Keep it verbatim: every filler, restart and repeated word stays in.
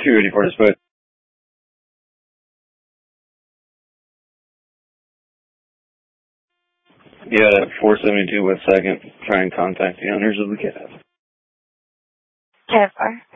two eighty-four dispatch. Yeah, four seventy-two West second. Try and contact the owners of the cab. ten four.